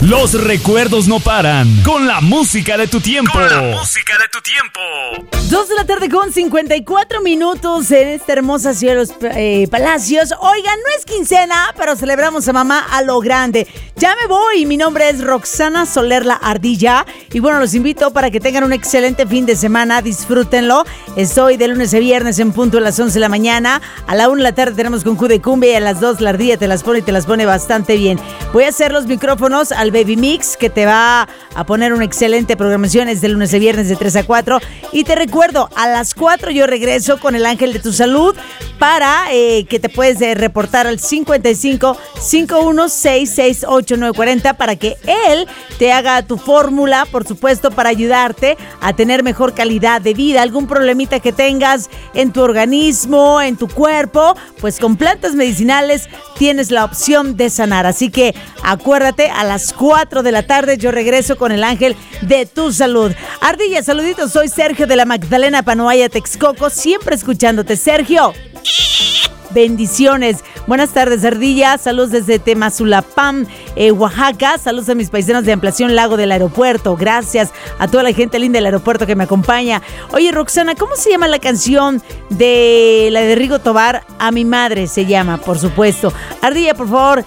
Los recuerdos no paran. Con la música de tu tiempo. 2 de la tarde con 54 minutos en esta hermosa ciudad de los Palacios. Oigan, no es quincena, pero celebramos a mamá a lo grande. Ya me voy. Mi nombre es Roxana Soler La Ardilla. Y bueno, los invito para que tengan un excelente fin de semana. Disfrútenlo. Estoy de lunes a viernes en punto a las 11 de la mañana. A la 1 de la tarde tenemos con Q de Cumbia y a las 2 la Ardilla te las pone bastante bien. Voy a hacer los micrófonos al Baby Mix, que te va a poner una excelente programación. Es de lunes a viernes de 3 a 4. Y te recuerdo, a las 4 yo regreso con el Ángel de tu Salud para que te puedes reportar al 55 516 68940 para que él te haga tu fórmula, por supuesto, para ayudarte a tener mejor calidad de vida. Algún problemita que tengas en tu organismo, en tu cuerpo, pues con plantas medicinales tienes la opción de sanar. Así que acuérdate, a las 4 de la tarde yo regreso con el Ángel de tu Salud. Ardilla, saluditos, soy Sergio de la Magdalena Panoaya, Texcoco, siempre escuchándote. Sergio, bendiciones. Buenas tardes, Ardilla. Saludos desde Temazulapán, Oaxaca. Saludos a mis paisanos de Ampliación Lago del Aeropuerto. Gracias a toda la gente linda del aeropuerto que me acompaña. Oye, Roxana, ¿cómo se llama la canción de la de Rigo Tobar? A mi madre se llama, por supuesto. Ardilla, por favor,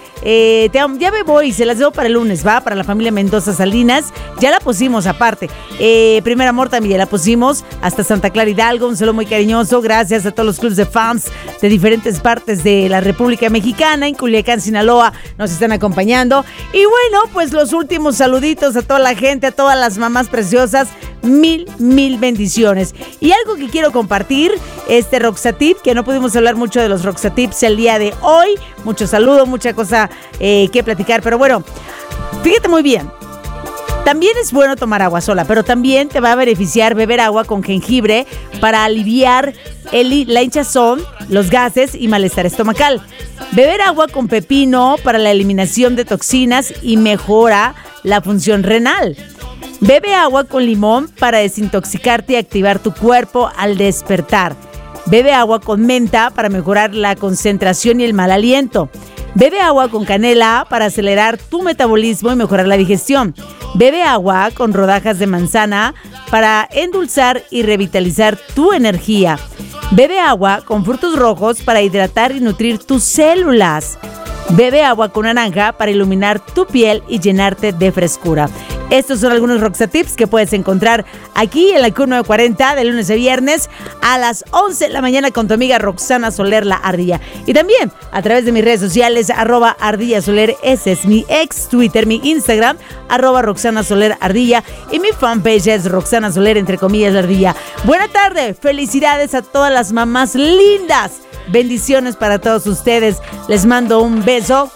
ya me voy. Se las debo para el lunes, ¿va? Para la familia Mendoza Salinas. Ya la pusimos aparte. Primer Amor también ya la pusimos. Hasta Santa Clara Hidalgo. Un saludo muy cariñoso. Gracias a todos los clubes de fans de diferentes partes de la República Mexicana. En Culiacán, Sinaloa, nos están acompañando. Y bueno, pues los últimos saluditos a toda la gente, a todas las mamás preciosas. Mil bendiciones. Y algo que quiero compartir, Roxatip, que no pudimos hablar mucho de los Roxatips el día de hoy. Mucho saludo, mucha cosa que platicar. Pero bueno, fíjate muy bien. También es bueno tomar agua sola, pero también te va a beneficiar beber agua con jengibre para aliviar la hinchazón, los gases y malestar estomacal. Beber agua con pepino para la eliminación de toxinas y mejora la función renal. Bebe agua con limón para desintoxicarte y activar tu cuerpo al despertar. Bebe agua con menta para mejorar la concentración y el mal aliento. Bebe agua con canela para acelerar tu metabolismo y mejorar la digestión. Bebe agua con rodajas de manzana para endulzar y revitalizar tu energía. Bebe agua con frutos rojos para hidratar y nutrir tus células. Bebe agua con naranja para iluminar tu piel y llenarte de frescura. Estos son algunos Roxatips que puedes encontrar aquí en la Q940 de lunes a viernes a las 11 de la mañana con tu amiga Roxana Soler La Ardilla. Y también a través de mis redes sociales, @ArdillaSoler, ese es mi ex Twitter, mi Instagram, @Roxana Soler Ardilla, y mi fanpage es Roxana Soler, entre comillas, La Ardilla. Buena tarde, felicidades a todas las mamás lindas. Bendiciones para todos ustedes. Les mando un beso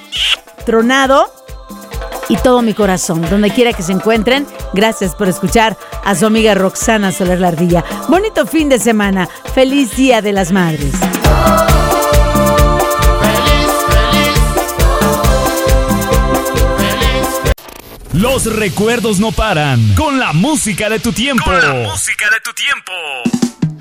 tronado y todo mi corazón, donde quiera que se encuentren. Gracias por escuchar a su amiga Roxana Soler La Ardilla. Bonito fin de semana. Feliz Día de las Madres. Los recuerdos no paran. Con la música de tu tiempo.